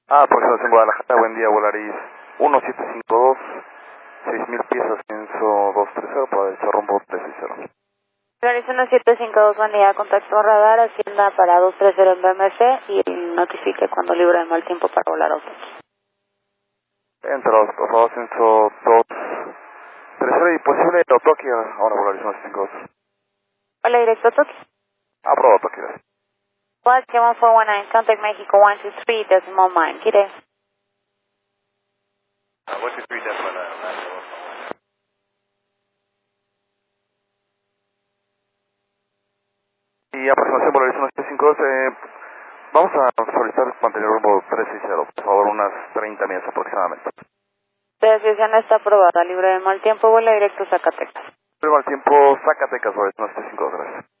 Aproximación Guadalajara, buen día, Volaris 1752, 6000 pies, ascenso 230, para derecha rumbo 360. Volaris 1752, buen día, contacto radar, Hacienda para 230 en BMC y notifique cuando libre de mal tiempo para volar auto. Entrados, por favor, ascenso 230 y posible Otoki, ahora Volaris 1752. Hola, directo Toki. Aprobado, Otoki, gracias. Watch 1419, contact Mexico 123, decimal 9, Kire. 123, decimal 9. Y aproximación Volaris 1752, vamos a solicitar mantener rumbo 360, por favor, unas 30 millas aproximadamente. La decisión está aprobada, libre de mal tiempo, vuela directo Zacatecas. Prima al tiempo, Zacatecas, Volaris 1752, gracias.